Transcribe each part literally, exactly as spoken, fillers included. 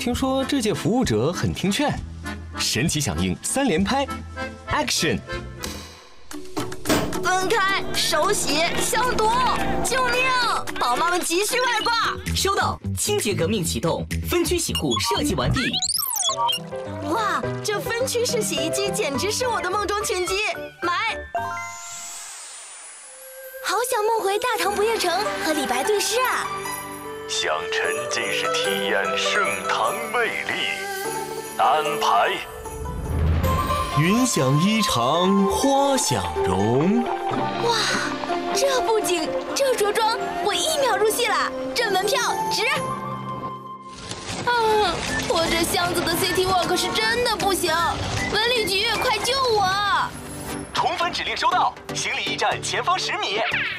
听说这届服务者很听劝，神奇响应三连拍 ，Action！ 分开，手洗，消毒，救命！宝妈们急需外挂。 收到，清洁革命启动，分区洗护设计完毕。 哇，这分区式洗衣机简直是我的梦中情机，买！好想梦回大唐不夜城和李白对诗啊！ 想沉浸式体验盛唐魅力，安排。 云想衣裳花想容。 哇，这布景，这着装，我一秒入戏了，这门票值！啊，我这箱子的 City Walk 是真的不行，文旅局快救我！ 重返指令收到，行李驿站前方十米。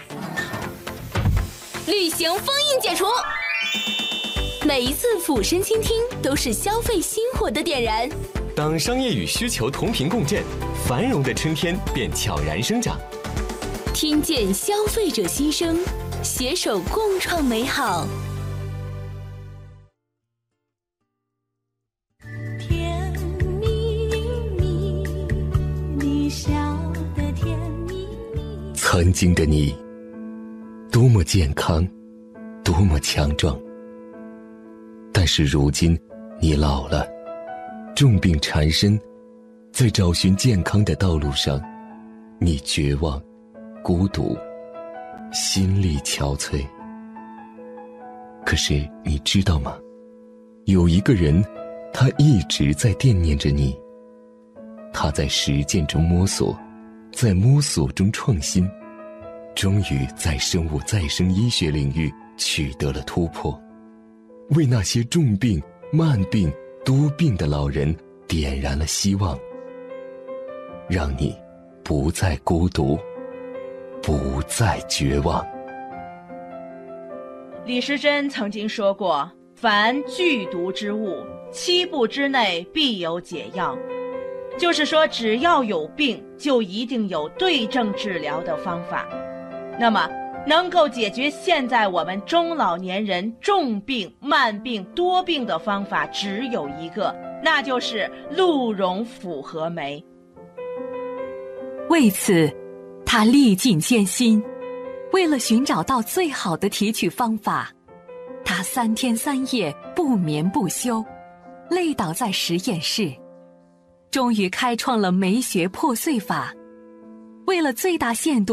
旅行封印解除。每一次俯身倾听，都是消费心火的点燃。 当商业与需求同频共振，繁荣的春天便悄然生长。 听见消费者心声，携手共创美好。 甜蜜蜜，你笑得甜蜜蜜。 曾经的你，多么健康，多么强壮。但是如今，你老了，重病缠身，在找寻健康的道路上，你绝望、孤独，心力憔悴。可是你知道吗？有一个人，他一直在惦念着你。他在实践中摸索，在摸索中创新，终于在生物再生医学领域取得了突破，为那些重病、慢病、多病的老人点燃了希望，让你不再孤独，不再绝望。 李时珍曾经说过，凡剧毒之物，七步之内必有解药。就是说，只要有病，就一定有对症治疗的方法。那么能够解决现在我们中老年人重病、慢病、多病的方法只有一个，那就是鹿茸复合酶。 为此，他历尽艰辛，为了寻找到最好的提取方法，他三天三夜不眠不休，累倒在实验室，终于开创了酶学破碎法。为了最大限度